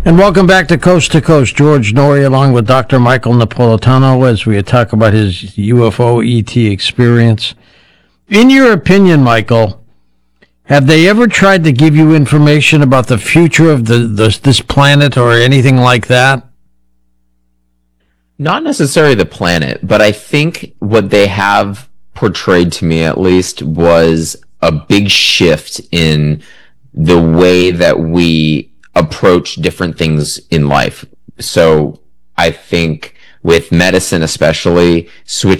And welcome back to Coast, George Norrie along with Dr. Michael Napolitano as we talk about his UFO ET experience. In your opinion, Michael, have they ever tried to give you information about the future of this planet or anything like that? Not necessarily the planet, but I think what they have portrayed to me at least was a big shift in the way that we approach different things in life. So I think with medicine especially,